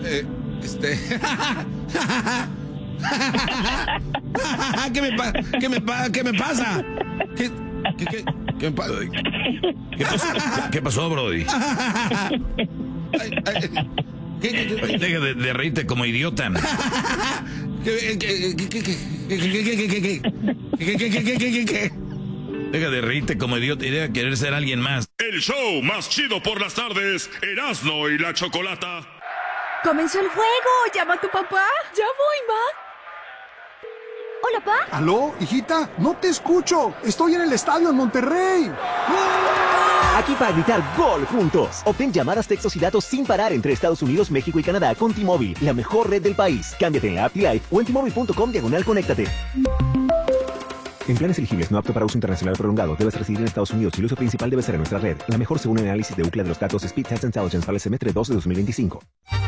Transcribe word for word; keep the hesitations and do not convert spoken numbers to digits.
Eh, este... ¿Qué me, pa qué, me pa ¿Qué me pasa? ¿Qué, qué, qué, qué, me pa ¿Qué, pasó? ¿Qué pasó, Brody? Ay, ay, ¿qué, qué, qué, Deja de, de reírte como idiota. ¿Qué, qué, qué, qué, qué, qué, qué, qué, qué, qué, qué, qué, qué, qué? Deja de reírte como idiota y deja de querer ser alguien más. El show más chido por las tardes, Erasmo y la Chocolata. ¡Comenzó el juego! ¡Llama a tu papá! ¡Ya voy, ma! Hola, pa. ¿Aló, hijita? No te escucho. Estoy en el estadio en Monterrey. Aquí para gritar gol juntos. Obtén llamadas, textos y datos sin parar entre Estados Unidos, México y Canadá con T-Mobile, la mejor red del país. Cámbiate en la app T-Life o en T Mobile punto com diagonal conéctate. En planes elegibles no apto para uso internacional prolongado, debes residir en Estados Unidos y el uso principal debe ser en nuestra red. La mejor según el análisis de U C L A de los datos Speed Test Intelligence para el semestre dos de dos mil veinticinco.